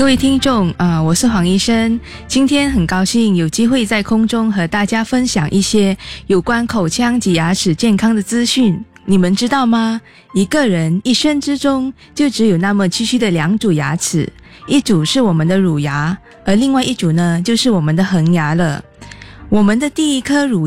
各位听众我是黄医生，今天很高兴有机会在空中和大家分享一些有关口腔及牙齿健康的资讯。你们知道吗？一个人一生之中就只有那么区区的2组牙齿，一组是我们的乳牙，而另外一组呢就是我们的恒牙了。我们的第一颗乳